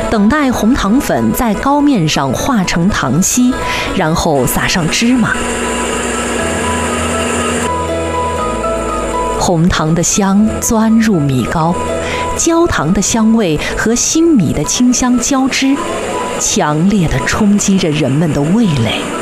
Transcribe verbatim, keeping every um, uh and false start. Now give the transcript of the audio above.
等待红糖粉在糕面上化成糖稀，然后撒上芝麻。红糖的香钻入米糕，焦糖的香味和新米的清香交织，强烈地冲击着人们的味蕾。